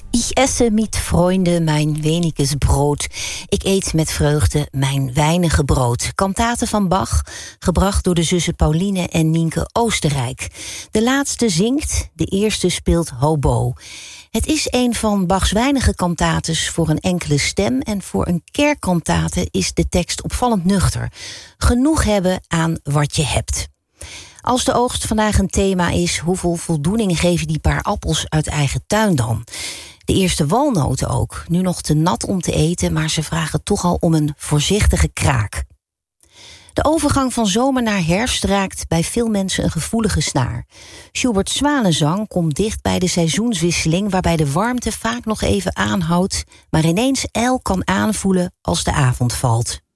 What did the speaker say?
Ich esse mit Freunden mijn weniges Brood. Ik eet met vreugde mijn weinige brood. Kantaten van Bach, gebracht door de zussen Pauline en Nienke Oostenrijk. De laatste zingt, de eerste speelt hobo. Het is een van Bachs weinige kantates voor een enkele stem, en voor een kerkkantate is de tekst opvallend nuchter. Genoeg hebben aan wat je hebt. Als de oogst vandaag een thema is, hoeveel voldoening geven die paar appels uit eigen tuin dan? De eerste walnoten ook, nu nog te nat om te eten, maar ze vragen toch al om een voorzichtige kraak. De overgang van zomer naar herfst raakt bij veel mensen een gevoelige snaar. Schubert's Zwanenzang komt dicht bij de seizoenswisseling, waarbij de warmte vaak nog even aanhoudt, maar ineens ijl kan aanvoelen als de avond valt.